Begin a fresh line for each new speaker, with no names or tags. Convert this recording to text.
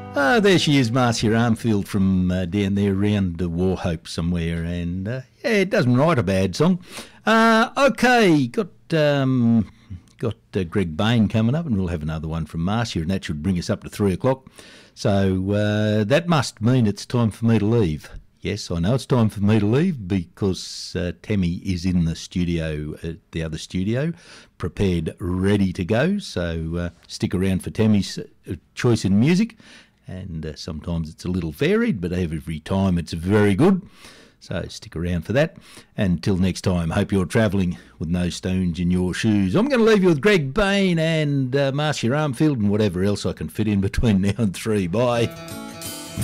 There she is, Marcia Armfield from down there around Warhope somewhere, and yeah, it doesn't write a bad song. Okay, got Greg Bain coming up, and we'll have another one from Marcia, and that should bring us up to 3 o'clock. So that must mean it's time for me to leave. Yes, I know it's time for me to leave because Tammy is in the studio, the other studio, prepared, ready to go. So stick around for Tammy's choice in music. And sometimes it's a little varied, but every time it's very good. So stick around for that. And until next time, hope you're travelling with no stones in your shoes. I'm going to leave you with Greg Bain and Marcia Armfield and whatever else I can fit in between now and 3. Bye.